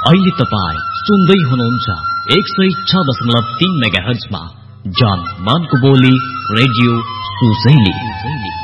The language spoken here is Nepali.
अहिले तपाईँ सुन्दै हुनुहुन्छ 106.3 मेगाहर्जमा जान मानको बोली रेडियो सुजैली।